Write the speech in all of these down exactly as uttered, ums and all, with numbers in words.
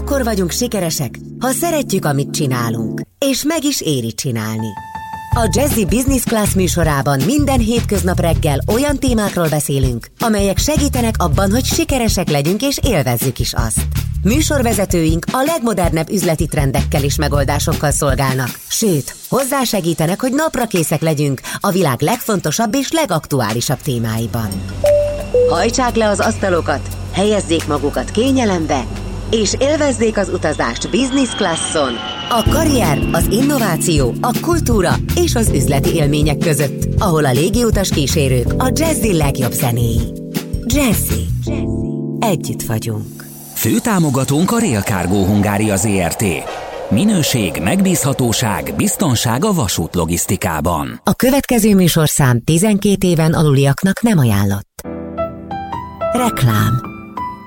Akkor vagyunk sikeresek, ha szeretjük, amit csinálunk, és meg is éri csinálni. A Jazzy Business Class műsorában minden hétköznap reggel olyan témákról beszélünk, amelyek segítenek abban, hogy sikeresek legyünk és élvezzük is azt. Műsorvezetőink a legmodernebb üzleti trendekkel és megoldásokkal szolgálnak, sőt, hozzásegítenek, hogy naprakészek legyünk a világ legfontosabb és legaktuálisabb témáiban. Hajtsák le az asztalokat, helyezzék magukat kényelembe, és élvezzék az utazást business classon, a karrier, az innováció, a kultúra és az üzleti élmények között, ahol a légiutas kísérők a Jazzy legjobb zenéi. Jazzy. Együtt vagyunk. Főtámogatónk a Rail Cargo Hungária Zrt. Minőség, megbízhatóság, biztonság a vasútlogisztikában. A következő műsorszám tizenkét éven aluliaknak nem ajánlott. Reklám.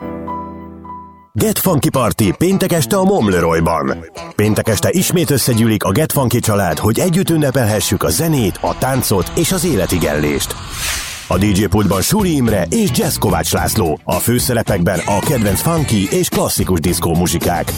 Get Funky Party péntek este a Momleroyban. Péntek este ismét összegyűlik a Get Funky család, hogy együtt ünnepelhessük a zenét, a táncot és az életigellést. A dé dzsé pultban Suri Imre és Jazz Kovács László, a főszerepekben a kedvenc funky és klasszikus diszkó muzsikák.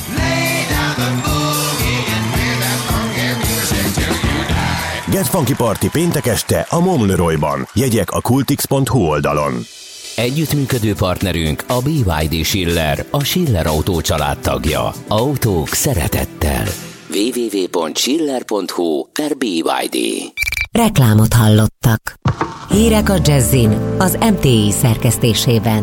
Get Funky Party péntek este a Momleroyban. Jegyek a kultix pont hu oldalon. Együttműködő partnerünk a bé ipszilon dé Schiller, a Schiller Autó család tagja. Autók szeretettel. double-u double-u double-u pont schiller pont hu per bé ipszilon dé. Reklámot hallottak. Hírek a Jazzin az em té i szerkesztésében.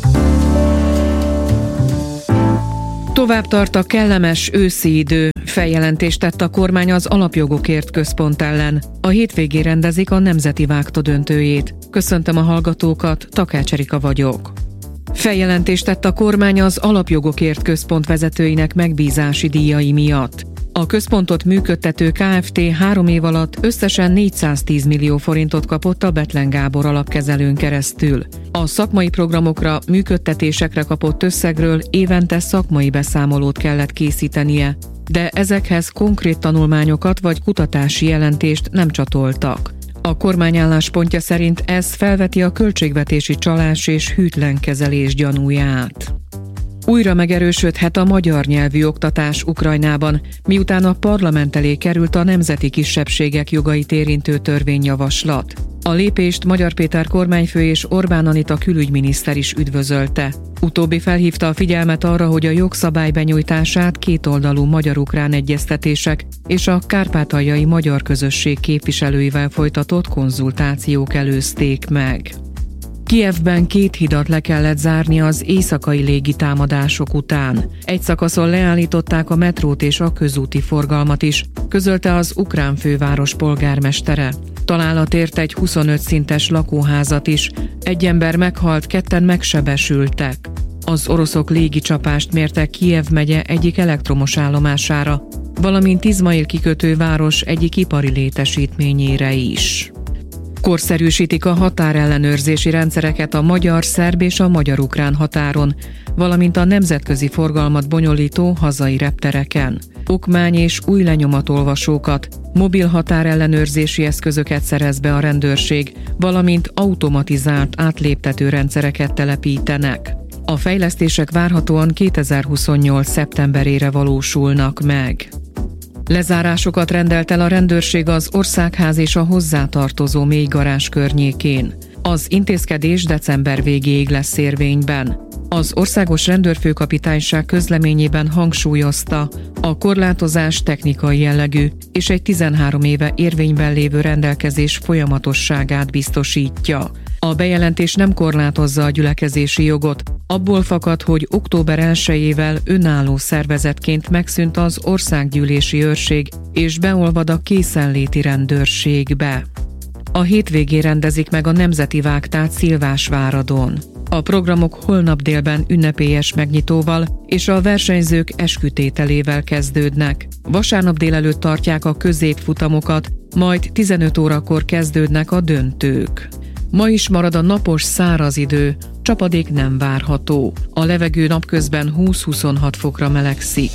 Tovább tart a kellemes őszi idő. Feljelentést tett a kormány az Alapjogokért Központ ellen. A hétvégén rendezik a Nemzeti Vágta döntőjét. Köszöntöm a hallgatókat, Takács Erika vagyok. Feljelentést tett a kormány az Alapjogokért Központ vezetőinek megbízási díjai miatt. A központot működtető Kft. három év alatt összesen négyszáztíz millió forintot kapott a Bethlen Gábor alapkezelőn keresztül. A szakmai programokra, működtetésekre kapott összegről évente szakmai beszámolót kellett készítenie, de ezekhez konkrét tanulmányokat vagy kutatási jelentést nem csatoltak. A kormány álláspontja szerint ez felveti a költségvetési csalás és hűtlen kezelés gyanúját. Újra megerősödhet a magyar nyelvű oktatás Ukrajnában, miután a parlament elé került a nemzeti kisebbségek jogait érintő törvényjavaslat. A lépést Magyar Péter kormányfő és Orbán Anita külügyminiszter is üdvözölte. Utóbbi felhívta a figyelmet arra, hogy a jogszabály benyújtását kétoldalú magyar-ukrán egyeztetések és a kárpátaljai magyar közösség képviselőivel folytatott konzultációk előzték meg. Kijevben két hidat le kellett zárni az éjszakai légitámadások után. Egy szakaszon leállították a metrót és a közúti forgalmat is, közölte az ukrán főváros polgármestere. Találat ért egy huszonöt szintes lakóházat is, egy ember meghalt, ketten megsebesültek. Az oroszok légicsapást mértek Kijev megye egyik elektromos állomására, valamint Izmail kikötőváros egyik ipari létesítményére is. Korszerűsítik a határellenőrzési rendszereket a magyar-szerb és a magyar-ukrán határon, valamint a nemzetközi forgalmat bonyolító hazai reptereken. Okmány és új lenyomatolvasókat, mobil határellenőrzési eszközöket szerez be a rendőrség, valamint automatizált átléptető rendszereket telepítenek. A fejlesztések várhatóan kétezer-huszonnyolc szeptemberére valósulnak meg. Lezárásokat rendelt el a rendőrség az Országház és a hozzátartozó mélygarázs környékén. Az intézkedés december végéig lesz érvényben. Az Országos Rendőrfőkapitányság közleményében hangsúlyozta, a korlátozás technikai jellegű, és egy tizenhárom éve érvényben lévő rendelkezés folyamatosságát biztosítja. A bejelentés nem korlátozza a gyülekezési jogot, abból fakad, hogy október elsejével önálló szervezetként megszűnt az országgyűlési őrség, és beolvad a készenléti rendőrségbe. A hétvégén rendezik meg a Nemzeti Vágtát Szilvásváradon. A programok holnap délben ünnepélyes megnyitóval és a versenyzők eskütételével kezdődnek. Vasárnap délelőtt tartják a középfutamokat, majd tizenöt órakor kezdődnek a döntők. Ma is marad a napos száraz idő, csapadék nem várható. A levegő napközben húsz-huszonhat fokra melegszik.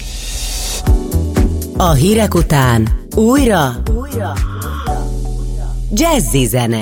A hírek után újra, újra. Jazzy zene.